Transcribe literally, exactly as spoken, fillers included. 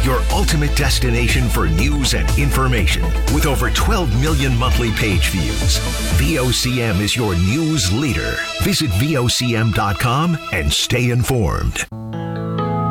your ultimate destination for news and information. With over twelve million monthly page views, V O C M is your news leader. Visit V O C M dot com and stay informed.